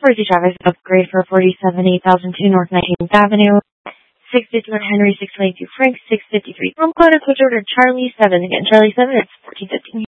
Percy Travis upgrade for 478002 North 19th Avenue. 651 Henry, 622 Frank, 653. From Clone Coach Order Charlie 7. Again, Charlie 7, it's 1415.